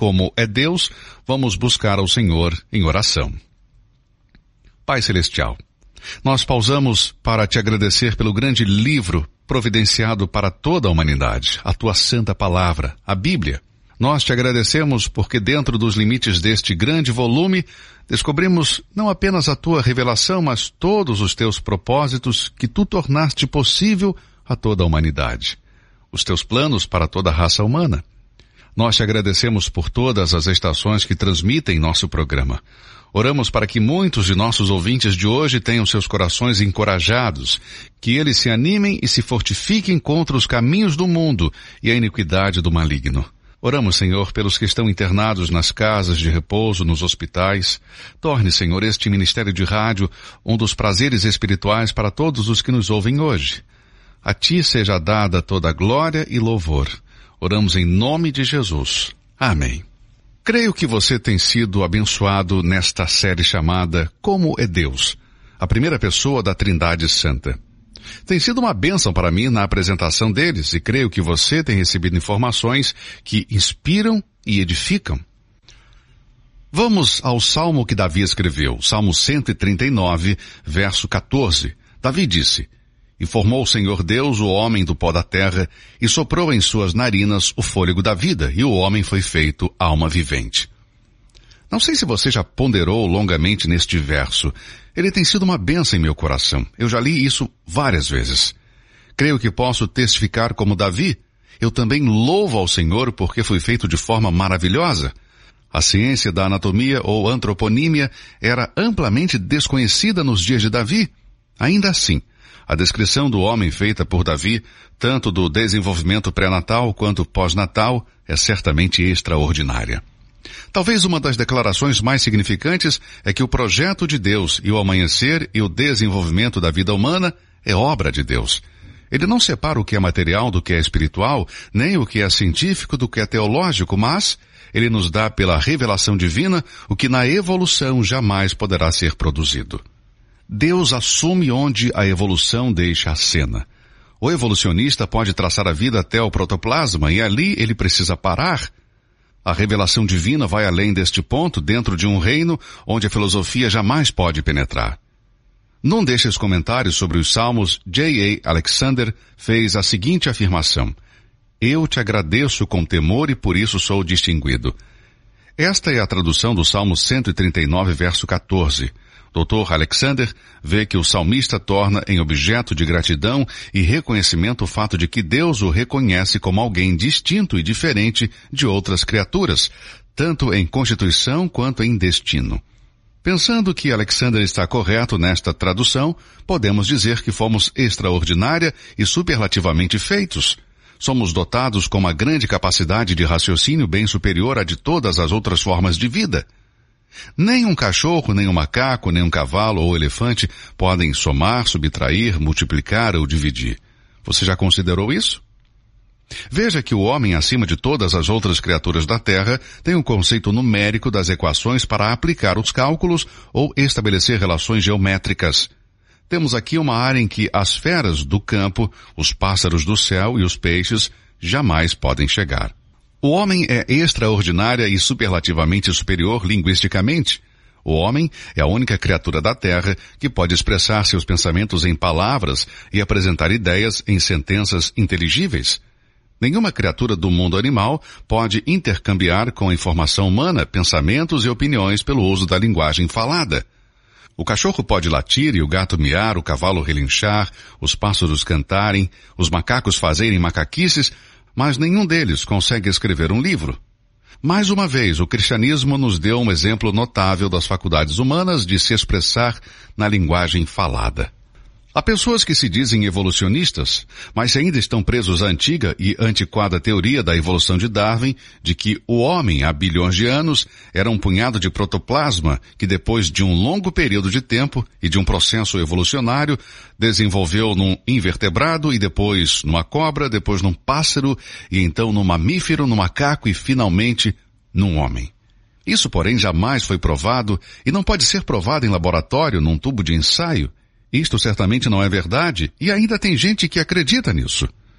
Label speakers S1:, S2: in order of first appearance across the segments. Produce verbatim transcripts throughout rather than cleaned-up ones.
S1: Como é Deus, vamos buscar ao Senhor em oração. Pai Celestial, nós pausamos para te agradecer pelo grande livro providenciado para toda a humanidade, a tua santa palavra, a Bíblia. Nós te agradecemos porque dentro dos limites deste grande volume, descobrimos não apenas a tua revelação, mas todos os teus propósitos que tu tornaste possível a toda a humanidade. Os teus planos para toda a raça humana. Nós te agradecemos por todas as estações que transmitem nosso programa. Oramos para que muitos de nossos ouvintes de hoje tenham seus corações encorajados, que eles se animem e se fortifiquem contra os caminhos do mundo e a iniquidade do maligno. Oramos, Senhor, pelos que estão internados nas casas de repouso, nos hospitais. Torne, Senhor, este ministério de rádio um dos prazeres espirituais para todos os que nos ouvem hoje. A Ti seja dada toda a glória e louvor. Oramos em nome de Jesus. Amém. Creio que você tem sido abençoado nesta série chamada Como é Deus, a primeira pessoa da Trindade Santa. Tem sido uma bênção para mim na apresentação deles e creio que você tem recebido informações que inspiram e edificam. Vamos ao salmo que Davi escreveu, Salmo cento e trinta e nove, verso quatorze. Davi disse: E formou o Senhor Deus o homem do pó da terra, e soprou em suas narinas o fôlego da vida, e o homem foi feito alma vivente. Não sei se você já ponderou longamente neste verso. Ele tem sido uma bênção em meu coração. Eu já li isso várias vezes. Creio que posso testificar como Davi. Eu também louvo ao Senhor porque fui feito de forma maravilhosa. A ciência da anatomia ou antroponímia era amplamente desconhecida nos dias de Davi. Ainda assim, a descrição do homem feita por Davi, tanto do desenvolvimento pré-natal quanto pós-natal, é certamente extraordinária. Talvez uma das declarações mais significantes é que o projeto de Deus e o amanhecer e o desenvolvimento da vida humana é obra de Deus. Ele não separa o que é material do que é espiritual, nem o que é científico do que é teológico, mas ele nos dá pela revelação divina o que na evolução jamais poderá ser produzido. Deus assume onde a evolução deixa a cena. O evolucionista pode traçar a vida até o protoplasma e ali ele precisa parar. A revelação divina vai além deste ponto dentro de um reino onde a filosofia jamais pode penetrar. Num destes comentários sobre os Salmos, J A Alexander fez a seguinte afirmação: Eu te agradeço com temor e por isso sou distinguido. Esta é a tradução do Salmo cento e trinta e nove, verso quatorze. doutor Alexander vê que o salmista torna em objeto de gratidão e reconhecimento o fato de que Deus o reconhece como alguém distinto e diferente de outras criaturas, tanto em constituição quanto em destino. Pensando que Alexander está correto nesta tradução, podemos dizer que fomos extraordinária e superlativamente feitos. Somos dotados com uma grande capacidade de raciocínio bem superior à de todas as outras formas de vida. Nem um cachorro, nem um macaco, nem um cavalo ou elefante podem somar, subtrair, multiplicar ou dividir. Você já considerou isso? Veja que o homem, acima de todas as outras criaturas da Terra, tem um conceito numérico das equações para aplicar os cálculos ou estabelecer relações geométricas. Temos aqui uma área em que as feras do campo, os pássaros do céu e os peixes jamais podem chegar. O homem é extraordinária e superlativamente superior linguisticamente. O homem é a única criatura da Terra que pode expressar seus pensamentos em palavras e apresentar ideias em sentenças inteligíveis. Nenhuma criatura do mundo animal pode intercambiar com a informação humana pensamentos e opiniões pelo uso da linguagem falada. O cachorro pode latir e o gato miar, o cavalo relinchar, os pássaros cantarem, os macacos fazerem macaquices, mas nenhum deles consegue escrever um livro. Mais uma vez, o cristianismo nos deu um exemplo notável das faculdades humanas de se expressar na linguagem falada. Há pessoas que se dizem evolucionistas, mas ainda estão presos à antiga e antiquada teoria da evolução de Darwin, de que o homem, há bilhões de anos, era um punhado de protoplasma que depois de um longo período de tempo e de um processo evolucionário, desenvolveu num invertebrado e depois numa cobra, depois num pássaro e então num mamífero, num macaco e finalmente num homem. Isso, porém, jamais foi provado e não pode ser provado em laboratório, num tubo de ensaio. Isto certamente não é verdade, e ainda tem gente que acredita nisso.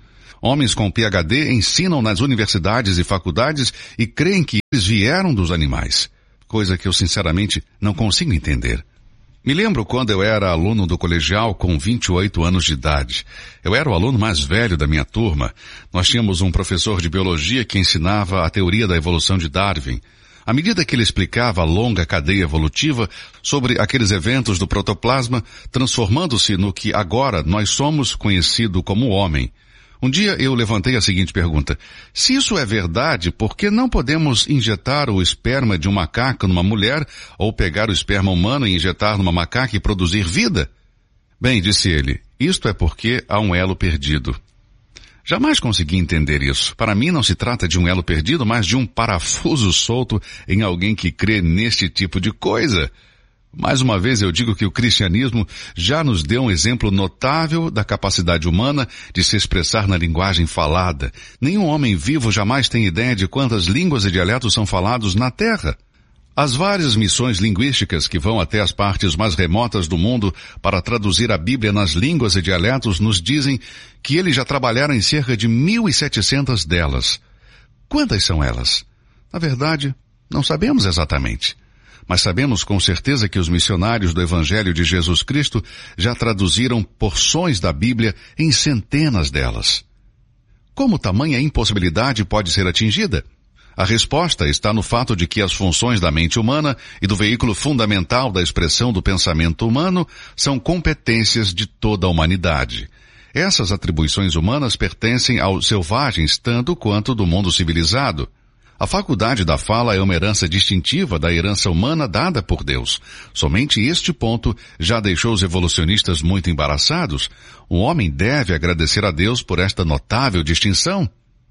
S1: Homens com P H D ensinam nas universidades e faculdades e creem que eles vieram dos animais, coisa que eu sinceramente não consigo entender. Me lembro quando eu era aluno do colegial com vinte e oito anos de idade. Eu era o aluno mais velho da minha turma. Nós tínhamos um professor de biologia que ensinava a teoria da evolução de Darwin. À medida que ele explicava a longa cadeia evolutiva sobre aqueles eventos do protoplasma, transformando-se no que agora nós somos, conhecido como homem. Um dia eu levantei a seguinte pergunta: se isso é verdade, por que não podemos injetar o esperma de um macaco numa mulher, ou pegar o esperma humano e injetar numa macaca e produzir vida? Bem, disse ele, isto é porque há um elo perdido. Jamais consegui entender isso. Para mim não se trata de um elo perdido, mas de um parafuso solto em alguém que crê neste tipo de coisa. Mais uma vez eu digo que o cristianismo já nos deu um exemplo notável da capacidade humana de se expressar na linguagem falada. Nenhum homem vivo jamais tem ideia de quantas línguas e dialetos são falados na Terra. As várias missões linguísticas que vão até as partes mais remotas do mundo para traduzir a Bíblia nas línguas e dialetos nos dizem que eles já trabalharam em cerca de mil e setecentas delas. Quantas são elas? Na verdade, não sabemos exatamente. Mas sabemos com certeza que os missionários do Evangelho de Jesus Cristo já traduziram porções da Bíblia em centenas delas. Como tamanha impossibilidade pode ser atingida? A resposta está no fato de que as funções da mente humana e do veículo fundamental da expressão do pensamento humano são competências de toda a humanidade. Essas atribuições humanas pertencem aos selvagens tanto quanto do mundo civilizado. A faculdade da fala é uma herança distintiva da herança humana dada por Deus. Somente este ponto já deixou os evolucionistas muito embaraçados. O homem deve agradecer a Deus por esta notável distinção.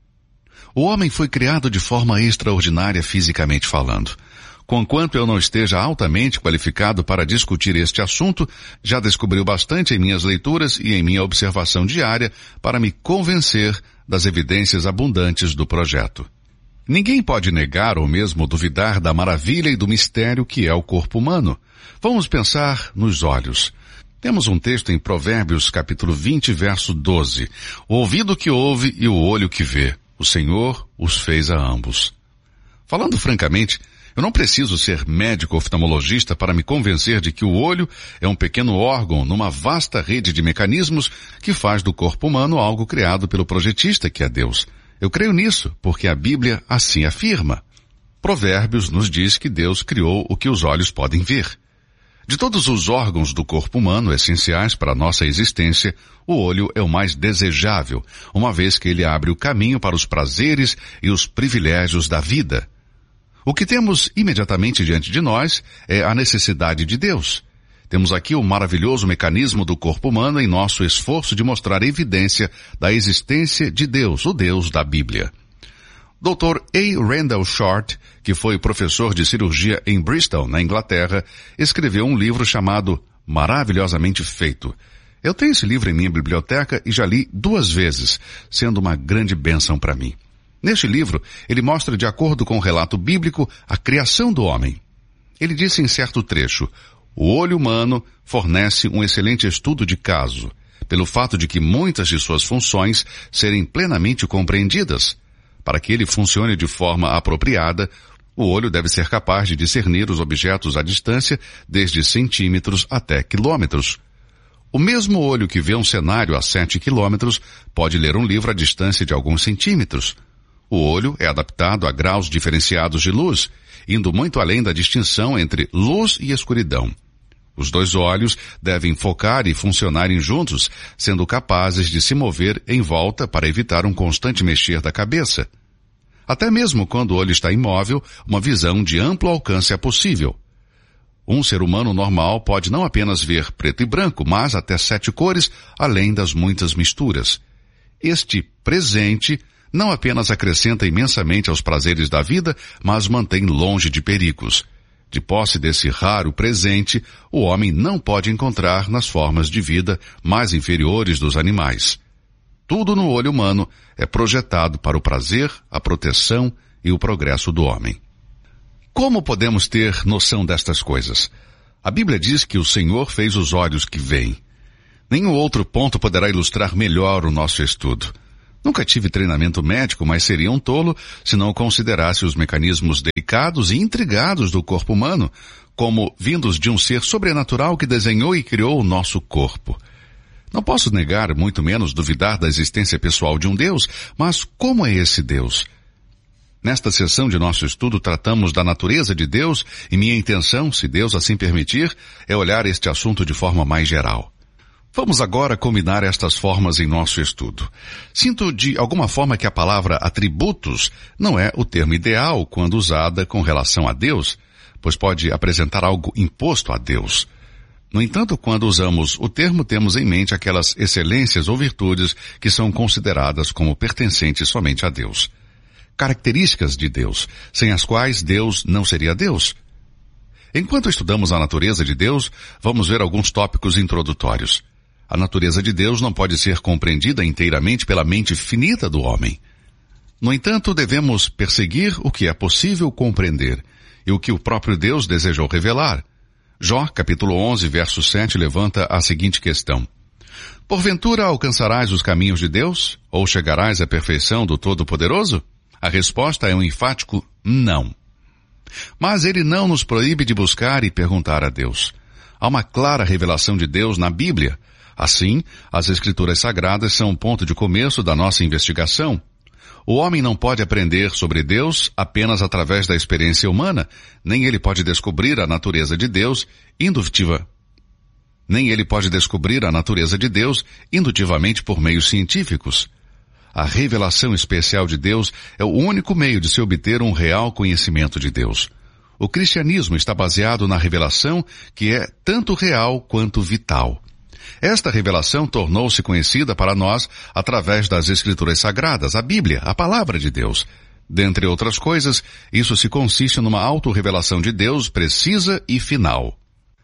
S1: O homem foi criado de forma extraordinária fisicamente falando. Conquanto eu não esteja altamente qualificado para discutir este assunto, já descobriu bastante em minhas leituras e em minha observação diária para me convencer das evidências abundantes do projeto. Ninguém pode negar ou mesmo duvidar da maravilha e do mistério que é o corpo humano. Vamos pensar nos olhos. Temos um texto em Provérbios capítulo vinte, verso doze. O ouvido que ouve e o olho que vê. O Senhor os fez a ambos. Falando francamente, eu não preciso ser médico oftalmologista para me convencer de que o olho é um pequeno órgão numa vasta rede de mecanismos que faz do corpo humano algo criado pelo projetista que é Deus. Eu creio nisso, porque a Bíblia assim afirma. Provérbios nos diz que Deus criou o que os olhos podem ver. De todos os órgãos do corpo humano essenciais para a nossa existência, o olho é o mais desejável, uma vez que ele abre o caminho para os prazeres e os privilégios da vida. O que temos imediatamente diante de nós é a necessidade de Deus. Temos aqui o maravilhoso mecanismo do corpo humano em nosso esforço de mostrar evidência da existência de Deus, o Deus da Bíblia. doutor A. Randall Short, que foi professor de cirurgia em Bristol, na Inglaterra, escreveu um livro chamado Maravilhosamente Feito. Eu tenho esse livro em minha biblioteca e já li duas vezes, sendo uma grande bênção para mim. Neste livro, ele mostra, de acordo com o relato bíblico, a criação do homem. Ele disse em certo trecho: o olho humano fornece um excelente estudo de caso, pelo fato de que muitas de suas funções serem plenamente compreendidas. Para que ele funcione de forma apropriada, o olho deve ser capaz de discernir os objetos à distância, desde centímetros até quilômetros. O mesmo olho que vê um cenário a sete quilômetros pode ler um livro à distância de alguns centímetros. O olho é adaptado a graus diferenciados de luz, indo muito além da distinção entre luz e escuridão. Os dois olhos devem focar e funcionarem juntos, sendo capazes de se mover em volta para evitar um constante mexer da cabeça. Até mesmo quando o olho está imóvel, uma visão de amplo alcance é possível. Um ser humano normal pode não apenas ver preto e branco, mas até sete cores, além das muitas misturas. Este presente não apenas acrescenta imensamente aos prazeres da vida, mas mantém longe de perigos. De posse desse raro presente, o homem não pode encontrar nas formas de vida mais inferiores dos animais. Tudo no olho humano é projetado para o prazer, a proteção e o progresso do homem. Como podemos ter noção destas coisas? A Bíblia diz que o Senhor fez os olhos que veem. Nenhum outro ponto poderá ilustrar melhor o nosso estudo. Nunca tive treinamento médico, mas seria um tolo se não considerasse os mecanismos delicados e intrigados do corpo humano, como vindos de um ser sobrenatural que desenhou e criou o nosso corpo. Não posso negar, muito menos duvidar da existência pessoal de um Deus, mas como é esse Deus? Nesta sessão de nosso estudo tratamos da natureza de Deus e minha intenção, se Deus assim permitir, é olhar este assunto de forma mais geral. Vamos agora combinar estas formas em nosso estudo. Sinto de alguma forma que a palavra atributos não é o termo ideal quando usada com relação a Deus, pois pode apresentar algo imposto a Deus. No entanto, quando usamos o termo, temos em mente aquelas excelências ou virtudes que são consideradas como pertencentes somente a Deus. Características de Deus, sem as quais Deus não seria Deus. Enquanto estudamos a natureza de Deus, vamos ver alguns tópicos introdutórios. A natureza de Deus não pode ser compreendida inteiramente pela mente finita do homem. No entanto, devemos perseguir o que é possível compreender e o que o próprio Deus desejou revelar. Jó, capítulo onze, verso sete, levanta a seguinte questão. Porventura alcançarás os caminhos de Deus? Ou chegarás à perfeição do Todo-Poderoso? A resposta é um enfático não. Mas ele não nos proíbe de buscar e perguntar a Deus. Há uma clara revelação de Deus na Bíblia. Assim, as Escrituras Sagradas são um ponto de começo da nossa investigação. O homem não pode aprender sobre Deus apenas através da experiência humana, nem ele pode descobrir a natureza de Deus indutiva. Nem ele pode descobrir a natureza de Deus indutivamente por meios científicos. A revelação especial de Deus é o único meio de se obter um real conhecimento de Deus. O cristianismo está baseado na revelação que é tanto real quanto vital. Esta revelação tornou-se conhecida para nós através das Escrituras Sagradas, a Bíblia, a Palavra de Deus. Dentre outras coisas, isso se consiste numa autorrevelação de Deus precisa e final.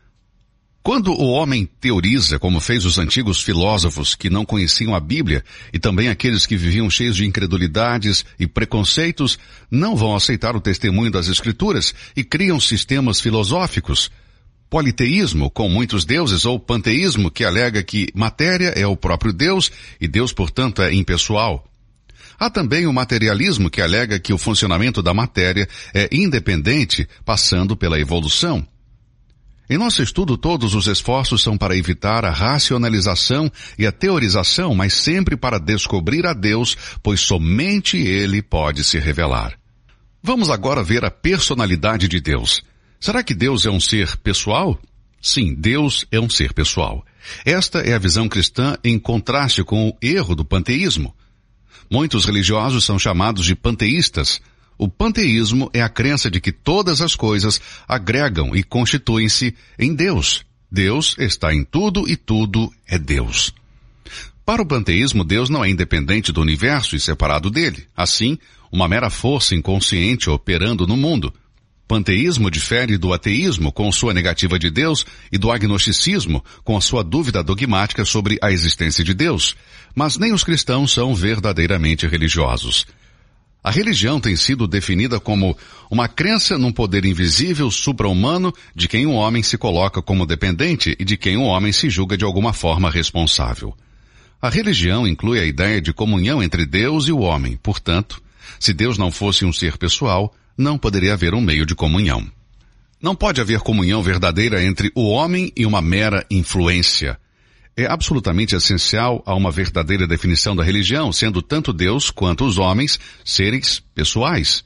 S1: Quando o homem teoriza, como fez os antigos filósofos que não conheciam a Bíblia, e também aqueles que viviam cheios de incredulidades e preconceitos, não vão aceitar o testemunho das Escrituras e criam sistemas filosóficos. Politeísmo, com muitos deuses, ou panteísmo, que alega que matéria é o próprio Deus e Deus, portanto, é impessoal. Há também o materialismo, que alega que o funcionamento da matéria é independente, passando pela evolução. Em nosso estudo, todos os esforços são para evitar a racionalização e a teorização, mas sempre para descobrir a Deus, pois somente Ele pode se revelar. Vamos agora ver a personalidade de Deus. Será que Deus é um ser pessoal? Sim, Deus é um ser pessoal. Esta é a visão cristã em contraste com o erro do panteísmo. Muitos religiosos são chamados de panteístas. O panteísmo é a crença de que todas as coisas agregam e constituem-se em Deus. Deus está em tudo e tudo é Deus. Para o panteísmo, Deus não é independente do universo e separado dele. Assim, uma mera força inconsciente operando no mundo. Panteísmo difere do ateísmo com sua negativa de Deus e do agnosticismo com a sua dúvida dogmática sobre a existência de Deus. Mas nem os cristãos são verdadeiramente religiosos. A religião tem sido definida como uma crença num poder invisível, supra-humano, de quem o homem se coloca como dependente e de quem o homem se julga de alguma forma responsável. A religião inclui a ideia de comunhão entre Deus e o homem. Portanto, se Deus não fosse um ser pessoal, não poderia haver um meio de comunhão. Não pode haver comunhão verdadeira entre o homem e uma mera influência. É absolutamente essencial a uma verdadeira definição da religião, sendo tanto Deus quanto os homens seres pessoais.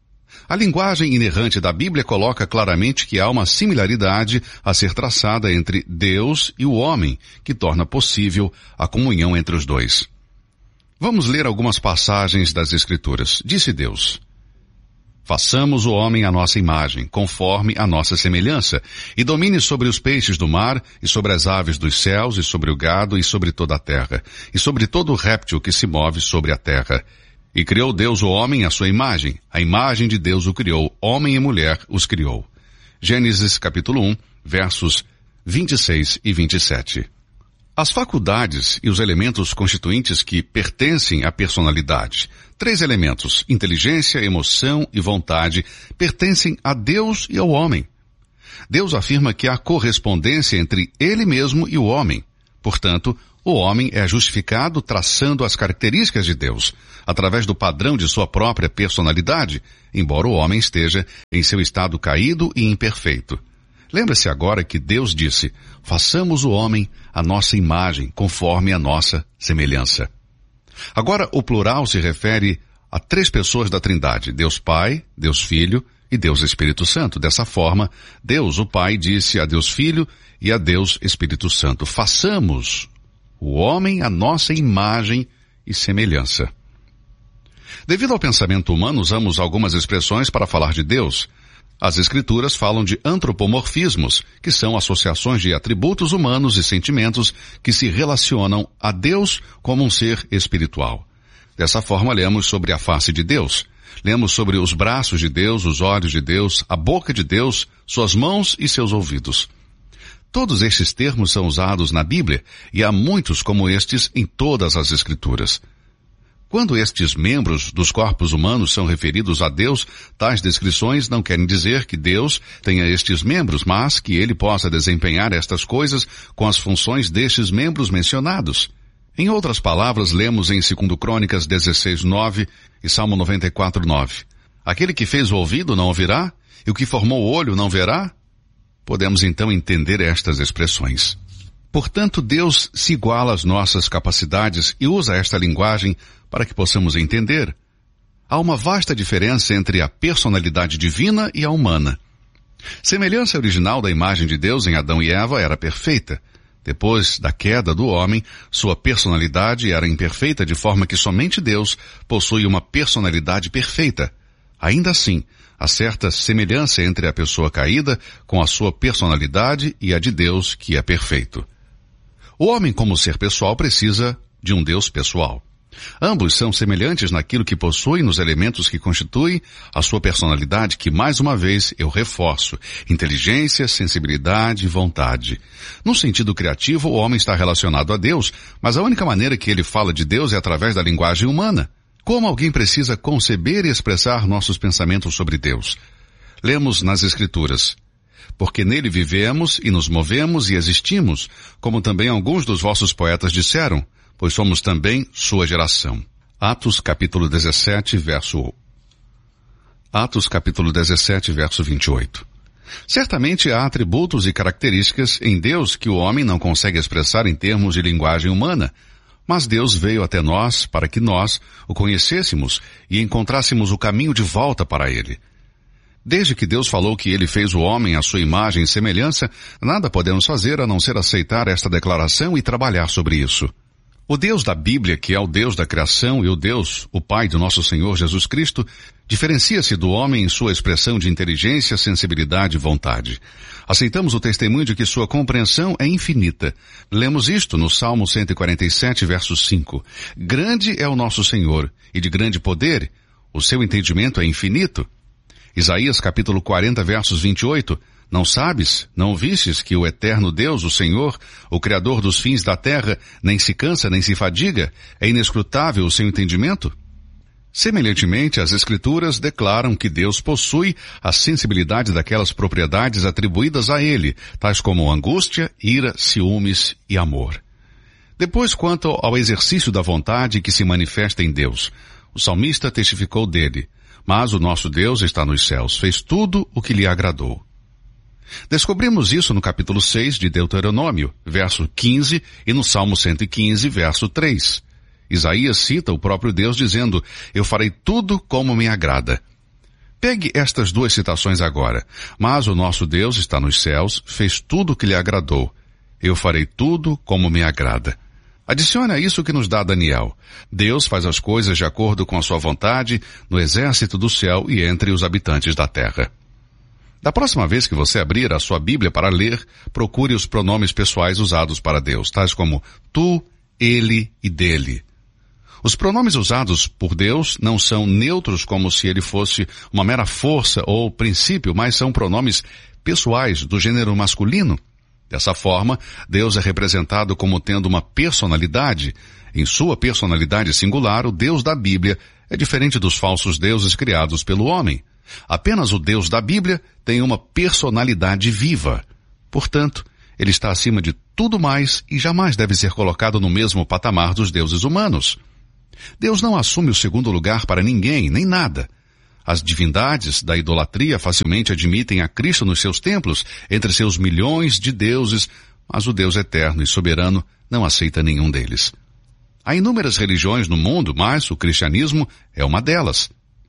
S1: A linguagem inerrante da Bíblia coloca claramente que há uma similaridade a ser traçada entre Deus e o homem, que torna possível a comunhão entre os dois. Vamos ler algumas passagens das Escrituras. Disse Deus: façamos o homem à nossa imagem, conforme a nossa semelhança, e domine sobre os peixes do mar, e sobre as aves dos céus, e sobre o gado, e sobre toda a terra, e sobre todo o réptil que se move sobre a terra. E criou Deus o homem à sua imagem, a imagem de Deus o criou, homem e mulher os criou. Gênesis capítulo um, versos vinte e seis e vinte e sete. As faculdades e os elementos constituintes que pertencem à personalidade, três elementos, inteligência, emoção e vontade, pertencem a Deus e ao homem. Deus afirma que há correspondência entre Ele mesmo e o homem. Portanto, O homem é justificado traçando as características de Deus, através do padrão de sua própria personalidade, embora o homem esteja em seu estado caído e imperfeito. Lembre-se agora que Deus disse, façamos o homem à nossa imagem, conforme a nossa semelhança. Agora, o plural se refere a três pessoas da Trindade, Deus Pai, Deus Filho e Deus Espírito Santo. Dessa forma, Deus, o Pai, disse a Deus Filho e a Deus Espírito Santo, façamos o homem à nossa imagem e semelhança. Devido ao pensamento humano, usamos algumas expressões para falar de Deus. As Escrituras falam de antropomorfismos, que são associações de atributos humanos e sentimentos que se relacionam a Deus como um ser espiritual. Dessa forma, lemos sobre a face de Deus. Lemos sobre os braços de Deus, os olhos de Deus, a boca de Deus, suas mãos e seus ouvidos. Todos estes termos são usados na Bíblia, e há muitos como estes em todas as Escrituras. Quando estes membros dos corpos humanos são referidos a Deus, tais descrições não querem dizer que Deus tenha estes membros, mas que ele possa desempenhar estas coisas com as funções destes membros mencionados. Em outras palavras, lemos em Segunda Crônicas dezesseis, nove e Salmo noventa e quatro, nove. Aquele que fez o ouvido não ouvirá, e o que formou o olho não verá? Podemos então entender estas expressões. Portanto, Deus se iguala às nossas capacidades e usa esta linguagem para que possamos entender. Há uma vasta diferença entre a personalidade divina e a humana. Semelhança original da imagem de Deus em Adão e Eva era perfeita. Depois da queda do homem, sua personalidade era imperfeita de forma que somente Deus possui uma personalidade perfeita. Ainda assim, há certa semelhança entre a pessoa caída com a sua personalidade e a de Deus, que é perfeito. O homem, como ser pessoal, precisa de um Deus pessoal. Ambos são semelhantes naquilo que possuem nos elementos que constituem a sua personalidade, que, mais uma vez, eu reforço: inteligência, sensibilidade e vontade. No sentido criativo, o homem está relacionado a Deus, mas a única maneira que ele fala de Deus é através da linguagem humana. Como alguém precisa conceber e expressar nossos pensamentos sobre Deus? Lemos nas Escrituras: porque nele vivemos e nos movemos e existimos, como também alguns dos vossos poetas disseram, pois somos também sua geração. Atos capítulo dezessete, verso Atos capítulo dezessete, verso vinte e oito. Certamente há atributos e características em Deus que o homem não consegue expressar em termos de linguagem humana, mas Deus veio até nós para que nós o conhecêssemos e encontrássemos o caminho de volta para ele. Desde que Deus falou que ele fez o homem à sua imagem e semelhança, nada podemos fazer a não ser aceitar esta declaração e trabalhar sobre isso. O Deus da Bíblia, que é o Deus da criação, e o Deus, o Pai do nosso Senhor Jesus Cristo, diferencia-se do homem em sua expressão de inteligência, sensibilidade e vontade. Aceitamos o testemunho de que sua compreensão é infinita. Lemos isto no Salmo cento e quarenta e sete, verso cinco. Grande é o nosso Senhor, e de grande poder, o seu entendimento é infinito. Isaías capítulo quarenta, versos vinte e oito. Não sabes, não vistes que o eterno Deus, o Senhor, o Criador dos fins da terra, nem se cansa nem se fadiga? É inescrutável o seu entendimento? Semelhantemente, as Escrituras declaram que Deus possui a sensibilidade daquelas propriedades atribuídas a ele, tais como angústia, ira, ciúmes e amor. Depois, quanto ao exercício da vontade que se manifesta em Deus, o salmista testificou dele: mas o nosso Deus está nos céus, fez tudo o que lhe agradou. Descobrimos isso no capítulo seis de Deuteronômio, verso quinze, e no Salmo cento e quinze, verso três. Isaías cita o próprio Deus dizendo: eu farei tudo como me agrada. Pegue estas duas citações agora. Mas o nosso Deus está nos céus, fez tudo o que lhe agradou. Eu farei tudo como me agrada. Adicione a isso o que nos dá Daniel. Deus faz as coisas de acordo com a sua vontade no exército do céu e entre os habitantes da terra. Da próxima vez que você abrir a sua Bíblia para ler, procure os pronomes pessoais usados para Deus, tais como tu, ele e dele. Os pronomes usados por Deus não são neutros como se ele fosse uma mera força ou princípio, mas são pronomes pessoais do gênero masculino. Dessa forma, Deus é representado como tendo uma personalidade. Em sua personalidade singular, o Deus da Bíblia é diferente dos falsos deuses criados pelo homem. Apenas o Deus da Bíblia tem uma personalidade viva. Portanto, Ele está acima de tudo mais e jamais deve ser colocado no mesmo patamar dos deuses humanos. Deus não assume o segundo lugar para ninguém, nem nada. As divindades da idolatria facilmente admitem a Cristo nos seus templos, entre seus milhões de deuses, mas o Deus eterno e soberano não aceita nenhum deles. Há inúmeras religiões no mundo, mas o cristianismo é uma delas.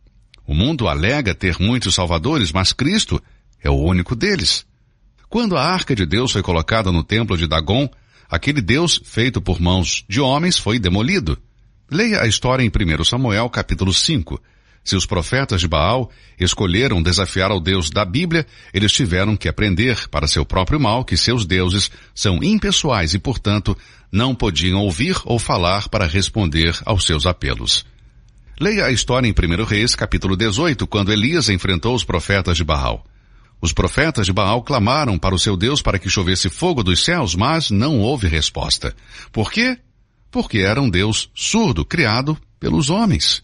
S1: O mundo alega ter muitos salvadores, mas Cristo é o único deles. Quando a arca de Deus foi colocada no templo de Dagon, aquele Deus feito por mãos de homens foi demolido. Leia a história em primeiro Samuel, capítulo cinco. Se os profetas de Baal escolheram desafiar ao Deus da Bíblia, eles tiveram que aprender para seu próprio mal que seus deuses são impessoais e, portanto, não podiam ouvir ou falar para responder aos seus apelos. Leia a história em primeiro Reis, capítulo dezoito, quando Elias enfrentou os profetas de Baal. Os profetas de Baal clamaram para o seu Deus para que chovesse fogo dos céus, mas não houve resposta. Por quê? Porque era um Deus surdo, criado pelos homens.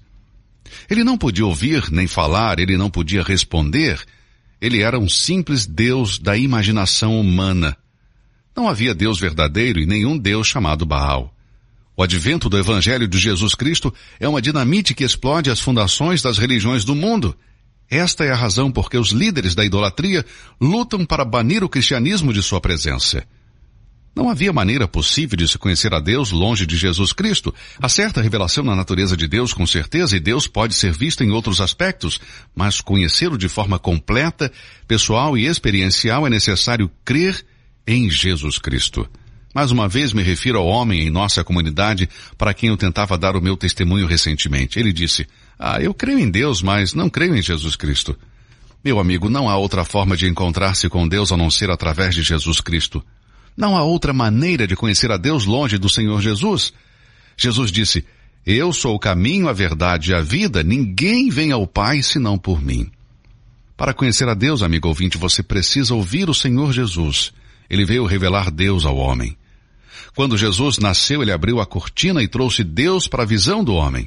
S1: Ele não podia ouvir nem falar, ele não podia responder. Ele era um simples Deus da imaginação humana. Não havia Deus verdadeiro e nenhum Deus chamado Baal. O advento do Evangelho de Jesus Cristo é uma dinamite que explode as fundações das religiões do mundo. Esta é a razão por que os líderes da idolatria lutam para banir o cristianismo de sua presença. Não havia maneira possível de se conhecer a Deus longe de Jesus Cristo. Há certa revelação na natureza de Deus, com certeza, e Deus pode ser visto em outros aspectos, mas conhecê-lo de forma completa, pessoal e experiencial é necessário crer em Jesus Cristo. Mais uma vez me refiro ao homem em nossa comunidade para quem eu tentava dar o meu testemunho recentemente. Ele disse, ah, eu creio em Deus, mas não creio em Jesus Cristo. Meu amigo, não há outra forma de encontrar-se com Deus a não ser através de Jesus Cristo. Não há outra maneira de conhecer a Deus longe do Senhor Jesus. Jesus disse, eu sou o caminho, a verdade e a vida, ninguém vem ao Pai senão por mim. Para conhecer a Deus, amigo ouvinte, você precisa ouvir o Senhor Jesus. Ele veio revelar Deus ao homem. Quando Jesus nasceu, ele abriu a cortina e trouxe Deus para a visão do homem.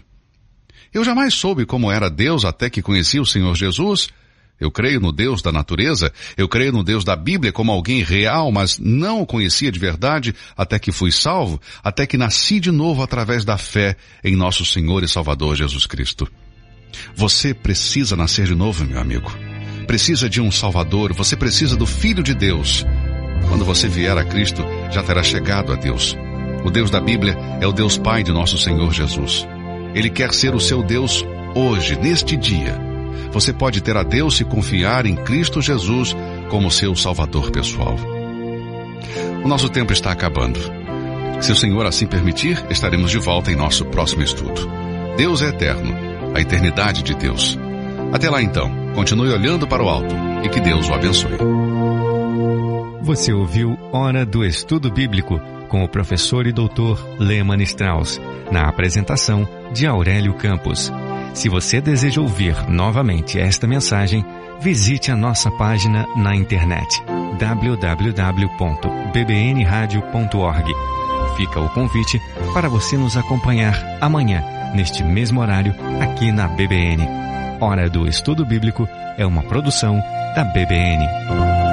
S1: Eu jamais soube como era Deus até que conheci o Senhor Jesus. Eu creio no Deus da natureza, eu creio no Deus da Bíblia como alguém real, mas não o conhecia de verdade até que fui salvo, até que nasci de novo através da fé em nosso Senhor e Salvador Jesus Cristo. Você precisa nascer de novo, meu amigo. Precisa de um Salvador, você precisa do Filho de Deus. Quando você vier a Cristo, já terá chegado a Deus. O Deus da Bíblia é o Deus Pai de nosso Senhor Jesus. Ele quer ser o seu Deus hoje, neste dia. Você pode ter a Deus e confiar em Cristo Jesus como seu Salvador pessoal. O nosso tempo está acabando. Se o Senhor assim permitir, estaremos de volta em nosso próximo estudo. Deus é eterno, a eternidade de Deus. Até lá então, continue olhando para o alto e que Deus o abençoe.
S2: Você ouviu Hora do Estudo Bíblico com o professor e doutor Lehmann Strauss, na apresentação de Aurélio Campos. Se você deseja ouvir novamente esta mensagem, visite a nossa página na internet w w w ponto b b n radio ponto org. Fica o convite para você nos acompanhar amanhã, neste mesmo horário, aqui na B B N. Hora do Estudo Bíblico é uma produção da B B N.